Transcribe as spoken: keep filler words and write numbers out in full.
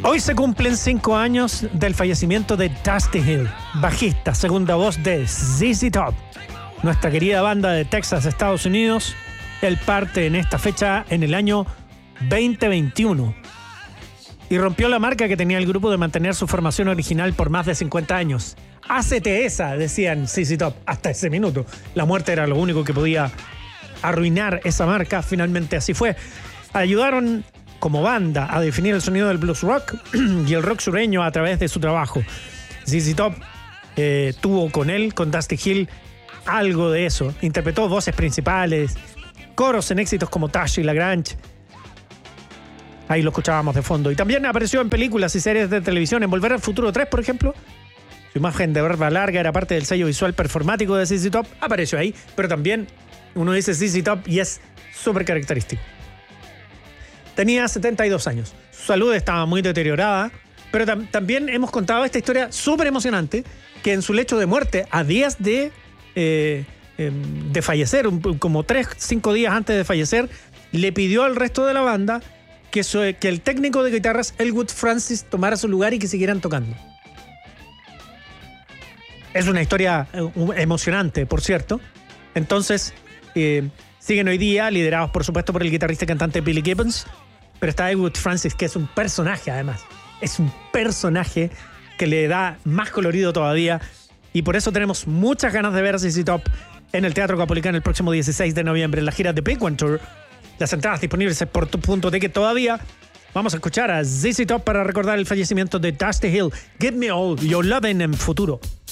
Hoy se cumplen cinco años del fallecimiento de Dusty Hill, bajista, segunda voz de Z Z Top, nuestra querida banda de Texas, Estados Unidos. Él parte en esta fecha en el año veinte veintiuno y rompió la marca que tenía el grupo de mantener su formación original por más de cincuenta años. Hácete esa, decían Z Z Top hasta ese minuto. La muerte era lo único que podía arruinar esa marca. Finalmente así fue. Ayudaron como banda a definir el sonido del blues rock y el rock sureño a través de su trabajo. Z Z Top eh, tuvo con él, con Dusty Hill, algo de eso. Interpretó voces principales, coros en éxitos como Tash y Lagrange. Ahí lo escuchábamos de fondo. Y también apareció en películas y series de televisión. En Volver al Futuro tres, por ejemplo. Su imagen de barba larga era parte del sello visual performático de Z Z Top. Apareció ahí, pero también uno dice Z Z Top y es súper característico. Tenía setenta y dos años. Su salud estaba muy deteriorada, pero tam- también hemos contado esta historia súper emocionante, que en su lecho de muerte, a días de, eh, eh, de fallecer, un, como tres, cinco días antes de fallecer, le pidió al resto de la banda que, su, que el técnico de guitarras, Elwood Francis, tomara su lugar y que siguieran tocando. Es una historia eh, emocionante, por cierto. Entonces, eh, siguen hoy día, liderados por supuesto por el guitarrista y cantante Billy Gibbons, pero está Elwood Francis, que es un personaje además. Es un personaje que le da más colorido todavía, y por eso tenemos muchas ganas de ver a Z Z Top en el Teatro Caupolicán el próximo dieciséis de noviembre en la gira de Big One Tour. Las entradas disponibles por tu punto de que todavía. Vamos a escuchar a Z Z Top para recordar el fallecimiento de Dusty Hill. Give Me All Your Lovin' en Futuro.